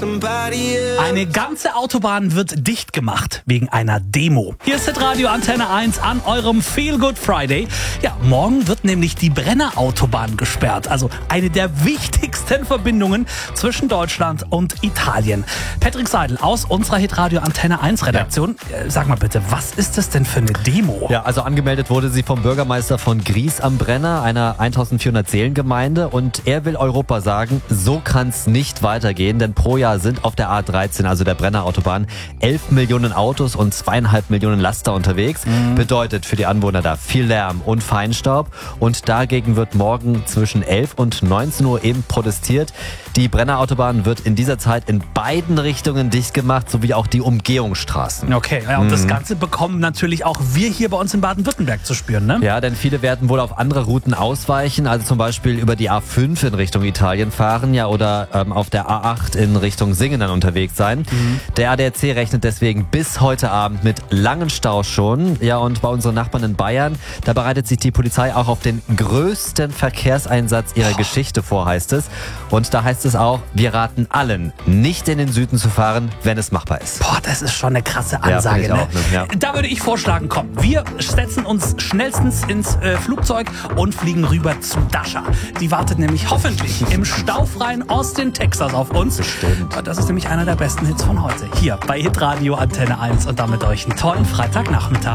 Eine ganze Autobahn wird dicht gemacht wegen einer Demo. Hier ist Hitradio Antenne 1 an eurem Feel Good Friday. Ja, morgen wird nämlich die Brenner Autobahn gesperrt. Also eine der wichtigsten Verbindungen zwischen Deutschland und Italien. Patrick Seidel aus unserer Hitradio Antenne 1 Redaktion. Ja. Sag mal bitte, was ist das denn für eine Demo? Ja, also angemeldet wurde sie vom Bürgermeister von Gries am Brenner, einer 1400 Seelengemeinde. Und er will Europa sagen, so kann es nicht weitergehen, denn pro Jahr sind auf der A13, also der Brenner Autobahn, 11 Millionen Autos und 2,5 Millionen Laster unterwegs. Bedeutet für die Anwohner da viel Lärm und Feinstaub. Und dagegen wird morgen zwischen 11 und 19 Uhr eben protestiert. Die Brenner Autobahn wird in dieser Zeit in beiden Richtungen dicht gemacht, sowie auch die Umgehungsstraßen. Okay, ja, und das Ganze bekommen natürlich auch wir hier bei uns in Baden-Württemberg zu spüren, ne? Ja, denn viele werden wohl auf andere Routen ausweichen, also zum Beispiel über die A5 in Richtung Italien fahren, ja, oder auf der A8 in Richtung Singen dann unterwegs sein. Der ADAC rechnet deswegen bis heute Abend mit langen Staus schon. Ja, und bei unseren Nachbarn in Bayern, da bereitet sich die Polizei auch auf den größten Verkehrseinsatz ihrer Geschichte vor, heißt es. Und da heißt es auch, wir raten allen, nicht in den Süden zu fahren, wenn es machbar ist. Boah, das ist schon eine krasse Ansage, ja, ne? Ja. Da würde ich vorschlagen, komm, wir setzen uns schnellstens ins Flugzeug und fliegen rüber zu Dasha. Die wartet nämlich hoffentlich im staufreien Austin, Texas auf uns. Bestimmt. Das ist nämlich einer der besten Hits von heute. Hier bei Hitradio Antenne 1 und damit euch einen tollen Freitagnachmittag.